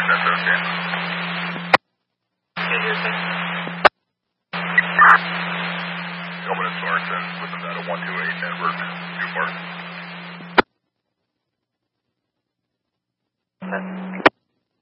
That's okay. Coming in Sorensen with Nevada 128 Network, 2 Mark.